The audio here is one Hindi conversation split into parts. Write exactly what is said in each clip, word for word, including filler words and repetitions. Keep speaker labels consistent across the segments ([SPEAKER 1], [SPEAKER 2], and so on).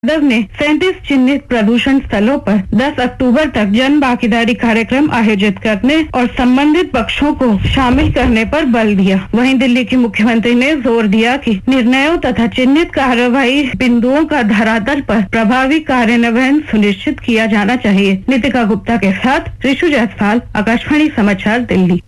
[SPEAKER 1] यादव ने सैंतीस चिन्हित प्रदूषण स्थलों पर दस अक्टूबर तक जन भागीदारी कार्यक्रम आयोजित करने और संबंधित पक्षों को शामिल करने पर बल दिया। वहीं दिल्ली की मुख्यमंत्री ने जोर दिया कि निर्णयों तथा चिन्हित कार्रवाई बिंदुओं का धरातल पर प्रभावी कार्यान्वयन सुनिश्चित किया जाना चाहिए। नितिका गुप्ता के साथ ऋषु जायसवाल, आकाशवाणी समाचार, दिल्ली।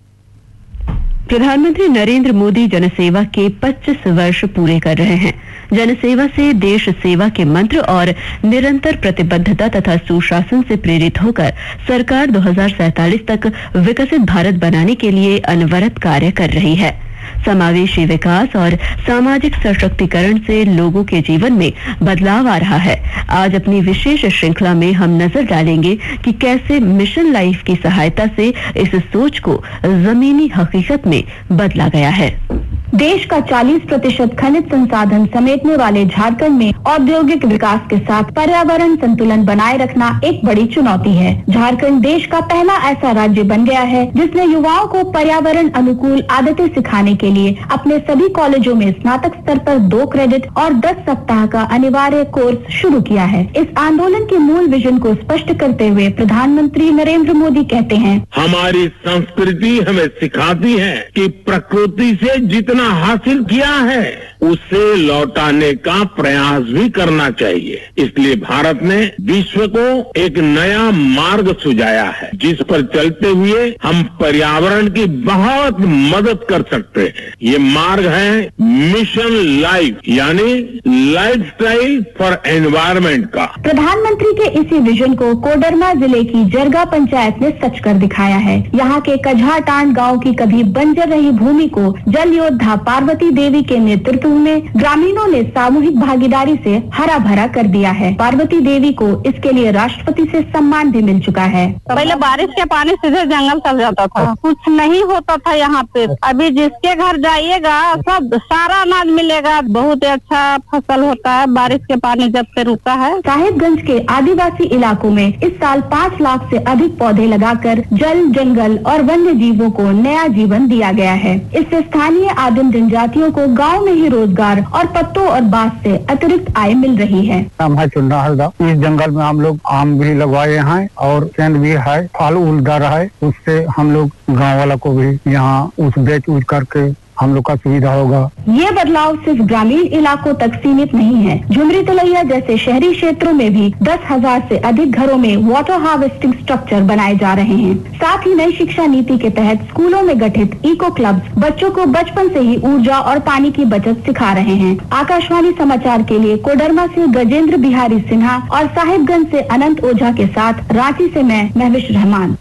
[SPEAKER 2] प्रधानमंत्री नरेंद्र मोदी जनसेवा के पच्चीस वर्ष पूरे कर रहे हैं। जनसेवा से देश सेवा के मंत्र और निरंतर प्रतिबद्धता तथा सुशासन से प्रेरित होकर सरकार दो हज़ार सैंतालीस तक विकसित भारत बनाने के लिए अनवरत कार्य कर रही है। समावेशी विकास और सामाजिक सशक्तिकरण से लोगों के जीवन में बदलाव आ रहा है। आज अपनी विशेष श्रृंखला में हम नजर डालेंगे कि कैसे मिशन लाइफ की सहायता से इस सोच को जमीनी हकीकत में बदला गया है।
[SPEAKER 3] देश का चालीस प्रतिशत खनिज संसाधन समेटने वाले झारखंड में औद्योगिक विकास के साथ पर्यावरण संतुलन बनाए रखना एक बड़ी चुनौती है। झारखंड देश का पहला ऐसा राज्य बन गया है जिसने युवाओं को पर्यावरण अनुकूल आदतें सिखाने के लिए अपने सभी कॉलेजों में स्नातक स्तर पर दो क्रेडिट और दस सप्ताह का अनिवार्य कोर्स शुरू किया है। इस आंदोलन के मूल विजन को स्पष्ट करते हुए प्रधानमंत्री नरेंद्र मोदी कहते हैं,
[SPEAKER 4] हमारी संस्कृति हमें सिखाती है कि प्रकृति से जितना हासिल किया है उसे लौटाने का प्रयास भी करना चाहिए। इसलिए भारत ने विश्व को एक नया मार्ग सुझाया है जिस पर चलते हुए हम पर्यावरण की बहुत मदद कर सकते हैं। ये मार्ग है मिशन लाइफ, यानी लाइफस्टाइल फॉर एनवायरमेंट का।
[SPEAKER 3] प्रधानमंत्री के इसी विजन को कोडरमा जिले की जरगा पंचायत ने सच कर दिखाया है। यहाँ के कझाटांड गांव की कभी बंजर रही भूमि को जल योद्धा पार्वती देवी के नेतृत्व में ग्रामीणों ने सामूहिक भागीदारी से हरा भरा कर दिया है। पार्वती देवी को इसके लिए राष्ट्रपति से सम्मान भी मिल चुका है।
[SPEAKER 5] पहले बारिश के पानी सीधे जंगल चल जाता था, कुछ नहीं होता था यहाँ पे। अभी जिसके घर जाइएगा सब सारा अनाज मिलेगा, बहुत अच्छा फसल होता है बारिश के पानी जब से रुका है।
[SPEAKER 3] साहिबगंज के आदिवासी इलाकों में इस साल पाँच लाख से अधिक पौधे लगाकर जल, जंगल और वन्य जीवों को नया जीवन दिया गया है। इससे स्थानीय आदिम जनजातियों को गांव में ही रोजगार और पत्तों और बांस से अतिरिक्त आय मिल रही है।
[SPEAKER 6] हम है चुन रहा इस जंगल में हम लोग आम भी लगवाए हैं और सेंध भी है, फल उलदार है। उससे हम लोग गाँव वाला को भी यहाँ उस बेच उच करके हम लोग का सुविधा होगा।
[SPEAKER 3] ये बदलाव सिर्फ ग्रामीण इलाकों तक सीमित नहीं है। झुमरी तलैया जैसे शहरी क्षेत्रों में भी दस हजार से अधिक घरों में वाटर हार्वेस्टिंग स्ट्रक्चर बनाए जा रहे हैं। साथ ही नई शिक्षा नीति के तहत स्कूलों में गठित इको क्लब्स बच्चों को बचपन से ही ऊर्जा और पानी की बचत सिखा रहे हैं। आकाशवाणी समाचार के लिए कोडरमा से गजेंद्र बिहारी सिन्हा और साहिबगंज से अनंत ओझा के साथ रांची से मैं महविश रहमान।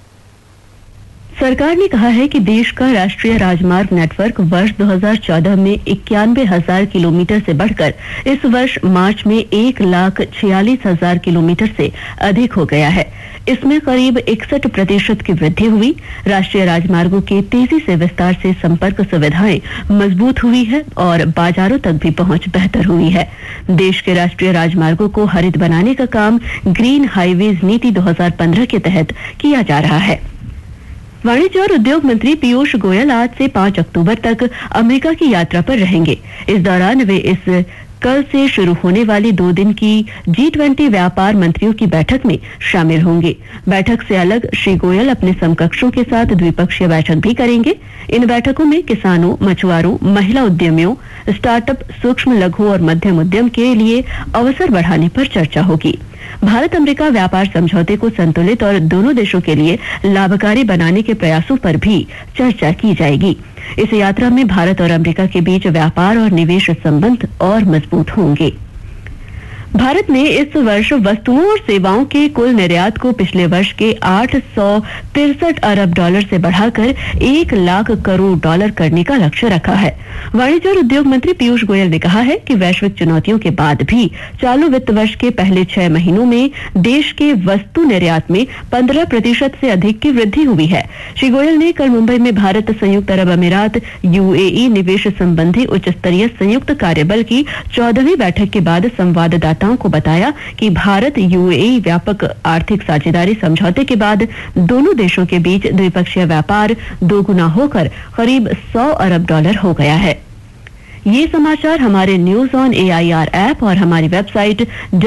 [SPEAKER 2] सरकार ने कहा है कि देश का राष्ट्रीय राजमार्ग नेटवर्क वर्ष दो हज़ार चौदह में इक्यानवे हजार किलोमीटर से बढ़कर इस वर्ष मार्च में एक लाख छियालीस हजार किलोमीटर से अधिक हो गया है। इसमें करीब इकसठ प्रतिशत की वृद्धि हुई। राष्ट्रीय राजमार्गों के तेजी से विस्तार से संपर्क सुविधाएं मजबूत हुई है और बाजारों तक भी पहुंच बेहतर हुई है। देश के राष्ट्रीय राजमार्गों को हरित बनाने का काम ग्रीन हाईवेज नीति दो हज़ार पंद्रह के तहत किया जा रहा है। वाणिज्य और उद्योग मंत्री पीयूष गोयल आज से पाँच अक्टूबर तक अमेरिका की यात्रा पर रहेंगे। इस दौरान वे इस कल से शुरू होने वाली दो दिन की जी ट्वेंटी व्यापार मंत्रियों की बैठक में शामिल होंगे। बैठक से अलग श्री गोयल अपने समकक्षों के साथ द्विपक्षीय बैठक भी करेंगे। इन बैठकों में किसानों, मछुआरों, महिला उद्यमियों, स्टार्टअप, सूक्ष्म लघु और मध्यम उद्यम के लिए अवसर बढ़ाने पर चर्चा होगी। भारत अमेरिका व्यापार समझौते को संतुलित और दोनों देशों के लिए लाभकारी बनाने के प्रयासों पर भी चर्चा की जाएगी। इस यात्रा में भारत और अमेरिका के बीच व्यापार और निवेश संबंध और मजबूत होंगे। भारत ने इस वर्ष वस्तुओं और सेवाओं के कुल निर्यात को पिछले वर्ष के आठ सौ तिरसठ अरब डॉलर से बढ़ाकर एक लाख करोड़ डॉलर करने का लक्ष्य रखा है। वाणिज्य और उद्योग मंत्री पीयूष गोयल ने कहा है कि वैश्विक चुनौतियों के बाद भी चालू वित्त वर्ष के पहले छह महीनों में देश के वस्तु निर्यात में पंद्रह प्रतिशत से अधिक की वृद्धि हुई है। श्री गोयल ने कल मुंबई में भारत, संयुक्त अरब अमीरात, यूएई निवेश संबंधी उच्च स्तरीय संयुक्त कार्यबल की चौदहवीं बैठक के बाद संवाददाता को बताया कि भारत यूएई व्यापक आर्थिक साझेदारी समझौते के बाद दोनों देशों के बीच द्विपक्षीय व्यापार दोगुना होकर करीब सौ अरब डॉलर हो गया है। ये समाचार हमारे न्यूज ऑन एआईआर ऐप और हमारी वेबसाइट